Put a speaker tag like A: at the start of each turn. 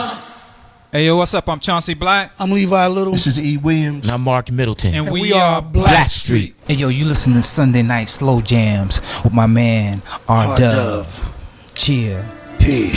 A: Hey, yo, what's up? I'm Chauncey Black.
B: I'm Levi Little.
C: This is E. Williams.
D: And I'm Mark Middleton.
A: And
B: we are Black Street.
E: Hey, yo, you listen to Sunday Night Slow Jams with my man, R. Dove. Cheer.
B: Peace.